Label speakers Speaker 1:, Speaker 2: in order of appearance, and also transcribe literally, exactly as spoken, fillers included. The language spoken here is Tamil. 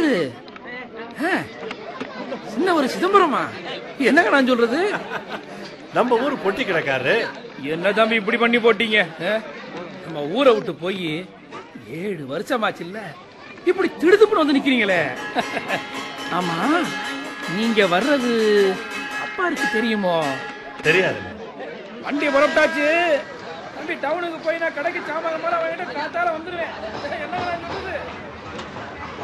Speaker 1: யாரு? சின்ன ஒரு சிதம்பரமா? என்னங்க நான் சொல்றது?
Speaker 2: நம்ம ஊர் பொட்டி கிடக்காரு.
Speaker 1: என்ன தம்பி இப்படி பண்ணி போட்டீங்க? நம்ம ஊரை விட்டு போய் ஏழு வருஷமாச்சு இல்ல, இப்படி திடுதுப்புன்னு வந்து நிக்கிறீங்களே. ஆமா, நீங்க வர்றது அப்பா இருக்கு தெரியுமோ?
Speaker 2: தெரியாது.
Speaker 1: வண்டி புறப்பட்டாச்சு தம்பி. டவுனுக்கு போய் நான் கடைக்கு சாமான வாங்கிட்டு காத்தால வந்துருவேன். என்ன சொல்றது?